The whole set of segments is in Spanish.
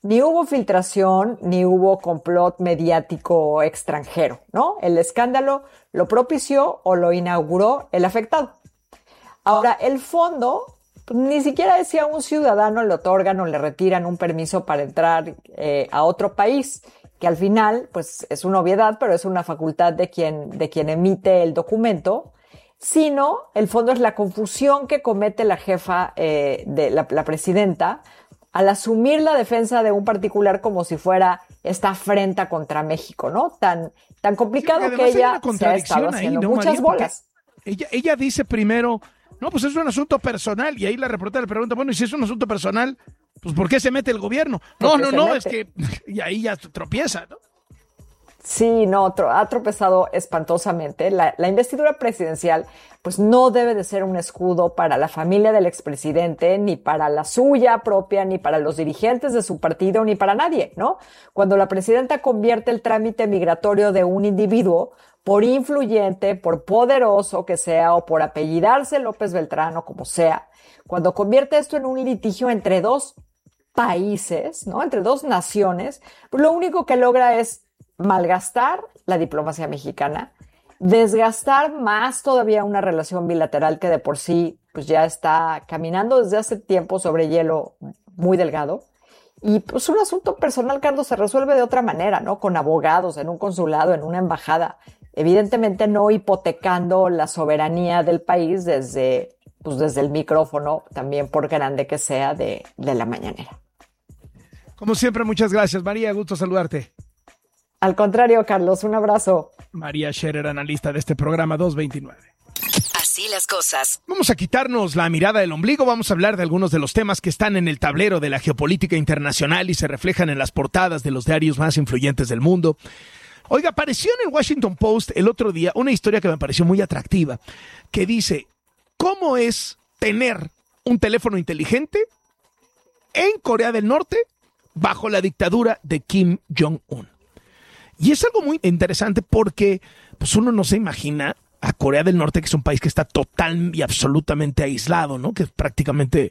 ni hubo filtración, ni hubo complot mediático extranjero, ¿no? El escándalo lo propició o lo inauguró el afectado. Ahora, el fondo, pues, ni siquiera si a un ciudadano le otorgan o le retiran un permiso para entrar a otro país, que al final, pues es una obviedad, pero es una facultad de quien emite el documento, sino el fondo es la confusión que comete la jefa de la presidenta al asumir la defensa de un particular como si fuera esta afrenta contra México, ¿no? Tan complicado que ella se ha estado haciendo ahí, ¿no, muchas María, bolas. Ella dice primero, no, pues es un asunto personal, y ahí la reportera le pregunta, bueno, y si es un asunto personal, pues ¿por qué se mete el gobierno? No, es que, y ahí ya tropieza, ¿no? Sí, no, ha tropezado espantosamente. La investidura presidencial, pues no debe de ser un escudo para la familia del expresidente, ni para la suya propia, ni para los dirigentes de su partido, ni para nadie, ¿no? Cuando la presidenta convierte el trámite migratorio de un individuo, por influyente, por poderoso que sea, o por apellidarse López Beltrán, o como sea, cuando convierte esto en un litigio entre dos países, ¿no? Entre dos naciones, pues lo único que logra es malgastar la diplomacia mexicana, desgastar más todavía una relación bilateral que de por sí pues ya está caminando desde hace tiempo sobre hielo muy delgado. Y pues un asunto personal, Carlos, se resuelve de otra manera, ¿no? Con abogados, en un consulado, en una embajada. Evidentemente no hipotecando la soberanía del país desde el micrófono, también por grande que sea, de la mañanera. Como siempre, muchas gracias, María. Gusto saludarte. Al contrario, Carlos, un abrazo. María Scherer, analista de este programa 229. Así las cosas. Vamos a quitarnos la mirada del ombligo, vamos a hablar de algunos de los temas que están en el tablero de la geopolítica internacional y se reflejan en las portadas de los diarios más influyentes del mundo. Oiga, apareció en el Washington Post el otro día una historia que me pareció muy atractiva, que dice, ¿cómo es tener un teléfono inteligente en Corea del Norte bajo la dictadura de Kim Jong-un? Y es algo muy interesante porque pues uno no se imagina a Corea del Norte, que es un país que está total y absolutamente aislado, ¿no? Que es prácticamente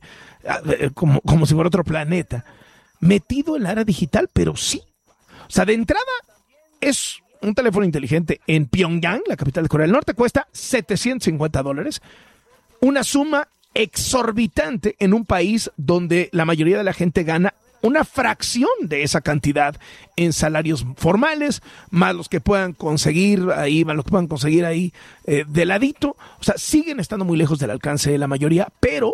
como si fuera otro planeta, metido en la era digital, pero sí. O sea, de entrada es un teléfono inteligente en Pyongyang, la capital de Corea del Norte, cuesta $750, una suma exorbitante en un país donde la mayoría de la gente gana una fracción de esa cantidad en salarios formales, más los que puedan conseguir ahí, de ladito. O sea, siguen estando muy lejos del alcance de la mayoría, pero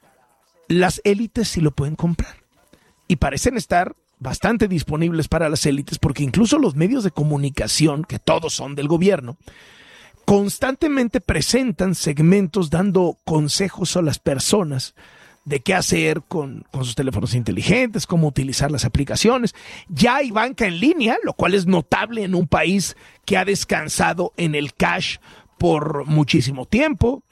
las élites sí lo pueden comprar. Y parecen estar bastante disponibles para las élites, porque incluso los medios de comunicación, que todos son del gobierno, constantemente presentan segmentos dando consejos a las personas de qué hacer con sus teléfonos inteligentes, cómo utilizar las aplicaciones. Ya hay banca en línea, lo cual es notable en un país que ha descansado en el cash por muchísimo tiempo.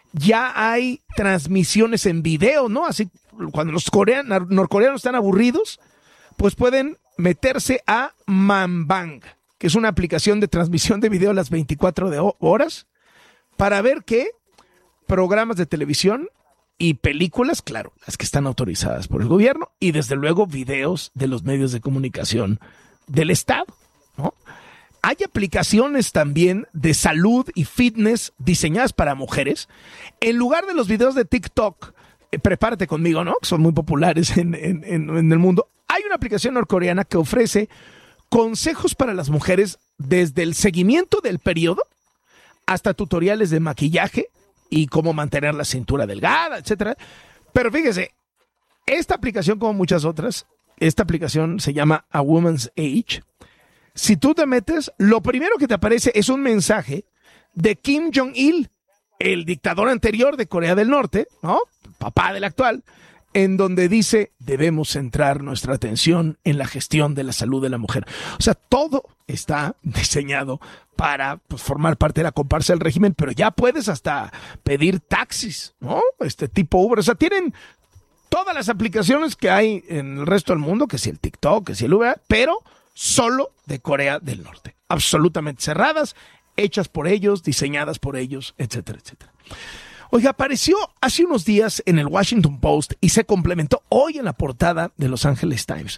Ya hay transmisiones en video, ¿no? Así, cuando los norcoreanos están aburridos, pues pueden meterse a Manbang, que es una aplicación de transmisión de video a las 24 horas, para ver qué programas de televisión y películas, claro, las que están autorizadas por el gobierno, y desde luego videos de los medios de comunicación del Estado, ¿no? Hay aplicaciones también de salud y fitness diseñadas para mujeres. En lugar de los videos de TikTok, prepárate conmigo, ¿no? Que son muy populares en el mundo. Hay una aplicación norcoreana que ofrece consejos para las mujeres desde el seguimiento del periodo hasta tutoriales de maquillaje y cómo mantener la cintura delgada, etcétera. Pero fíjese, esta aplicación, como muchas otras, esta aplicación se llama A Woman's Age. Si tú te metes, lo primero que te aparece es un mensaje de Kim Jong-il, el dictador anterior de Corea del Norte, ¿no? Papá del actual, en donde dice, debemos centrar nuestra atención en la gestión de la salud de la mujer. O sea, todo está diseñado para pues, formar parte de la comparsa del régimen, pero ya puedes hasta pedir taxis, ¿no? Tipo Uber. O sea, tienen todas las aplicaciones que hay en el resto del mundo, que si el TikTok, que si el Uber, pero solo de Corea del Norte. Absolutamente cerradas, hechas por ellos, diseñadas por ellos, etcétera, etcétera. Oiga, apareció hace unos días en el Washington Post y se complementó hoy en la portada de Los Angeles Times.